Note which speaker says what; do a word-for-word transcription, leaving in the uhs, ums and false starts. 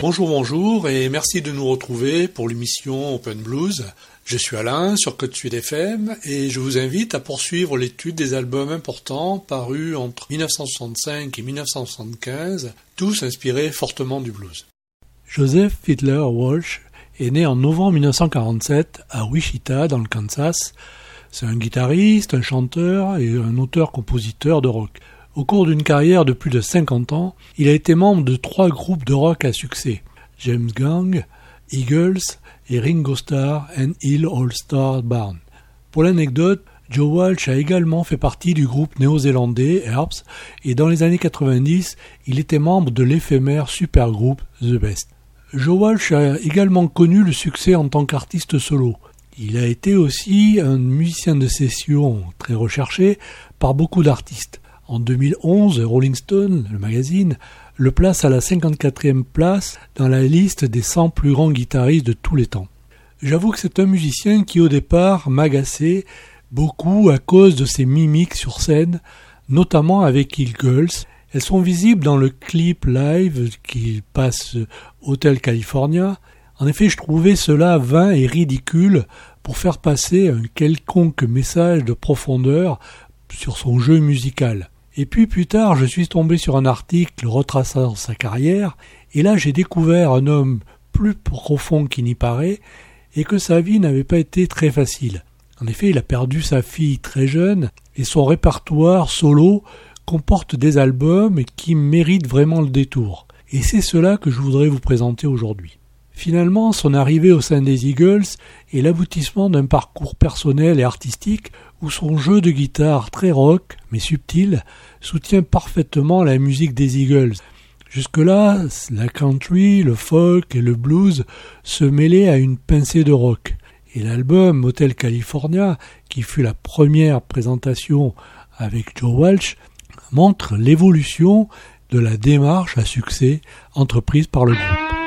Speaker 1: Bonjour, bonjour et merci de nous retrouver pour l'émission Open Blues. Je suis Alain sur Côte Sud F M et je vous invite à poursuivre l'étude des albums importants parus entre dix-neuf cent soixante-cinq et dix-neuf cent soixante-quinze, tous inspirés fortement du blues.
Speaker 2: Joseph Fiddler Walsh est né en novembre dix-neuf cent quarante-sept à Wichita dans le Kansas. C'est un guitariste, un chanteur et un auteur-compositeur de rock. Au cours d'une carrière de plus de cinquante ans, il a été membre de trois groupes de rock à succès, James Gang, Eagles et Ringo Starr and Hill All-Star Band. Pour l'anecdote, Joe Walsh a également fait partie du groupe néo-zélandais Herbs et dans les années quatre-vingt-dix, il était membre de l'éphémère supergroupe The Best. Joe Walsh a également connu le succès en tant qu'artiste solo. Il a été aussi un musicien de session très recherché par beaucoup d'artistes. En deux mille onze, Rolling Stone, le magazine, le place à la cinquante-quatrième place dans la liste des cent plus grands guitaristes de tous les temps. J'avoue que c'est un musicien qui au départ m'agaçait beaucoup à cause de ses mimiques sur scène, notamment avec Eagles. Elles sont visibles dans le clip live qui passe Hotel California. En effet, je trouvais cela vain et ridicule pour faire passer un quelconque message de profondeur sur son jeu musical. Et puis plus tard, je suis tombé sur un article retraçant sa carrière, et là j'ai découvert un homme plus profond qu'il n'y paraît, et que sa vie n'avait pas été très facile. En effet, il a perdu sa fille très jeune, et son répertoire solo comporte des albums qui méritent vraiment le détour. Et c'est cela que je voudrais vous présenter aujourd'hui. Finalement, son arrivée au sein des Eagles est l'aboutissement d'un parcours personnel et artistique où son jeu de guitare très rock, mais subtil, soutient parfaitement la musique des Eagles. Jusque-là, la country, le folk et le blues se mêlaient à une pincée de rock. Et l'album Hotel California, qui fut la première présentation avec Joe Walsh, montre l'évolution de la démarche à succès entreprise par le groupe.